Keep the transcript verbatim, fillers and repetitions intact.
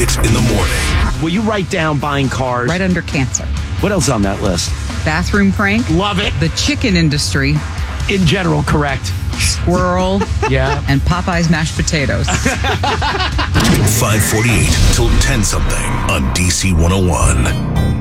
It in the morning. Will you write down buying cars? Right under cancer. What else on that list? Bathroom prank. Love it. The chicken industry. In general, correct. Squirrel. Yeah. And Popeye's mashed potatoes. five forty-eight till ten something on D C one oh one.